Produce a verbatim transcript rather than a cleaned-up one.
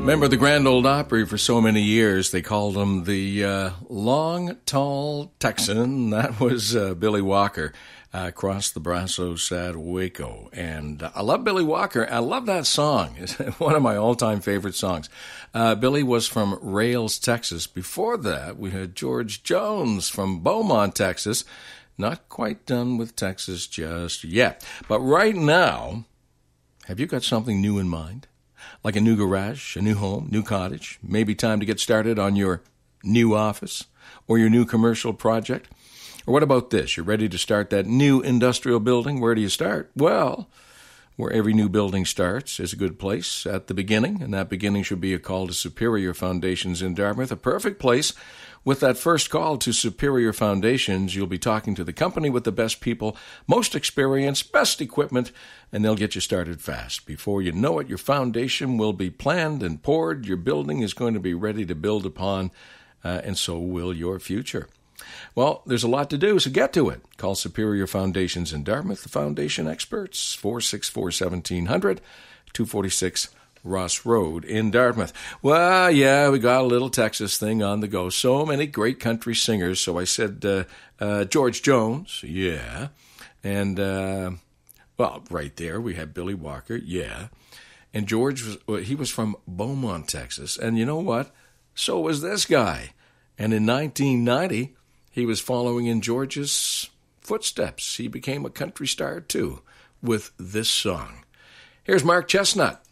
Remember the Grand Ole Opry for so many years? They called him the uh, Long Tall Texan. That was uh, Billy Walker uh, across the Brazos at Waco. And uh, I love Billy Walker. I love that song. It's one of my all-time favorite songs. Uh, Billy was from Rails, Texas. Before that, we had George Jones from Beaumont, Texas. Not quite done with Texas just yet. But right now, have you got something new in mind? Like a new garage, a new home, new cottage, maybe time to get started on your new office or your new commercial project? Or what about this? You're ready to start that new industrial building. Where do you start? Well, where every new building starts is a good place at the beginning, and that beginning should be a call to Superior Foundations in Dartmouth, a perfect place. With that first call to Superior Foundations, you'll be talking to the company with the best people, most experience, best equipment, and they'll get you started fast. Before you know it, your foundation will be planned and poured. Your building is going to be ready to build upon, uh, and so will your future. Well, there's a lot to do, so get to it. Call Superior Foundations in Dartmouth, the foundation experts, four six four, one seven zero zero, two forty-six Ross Road in Dartmouth. Well, yeah, we got a little Texas thing on the go. So many great country singers. So I said uh, uh, George Jones, yeah. And, uh, well, right there we had Billy Walker, yeah. And George, was well, he was from Beaumont, Texas. And you know what? So was this guy. And in nineteen ninety, he was following in George's footsteps. He became a country star, too, with this song. Here's Mark Chestnut.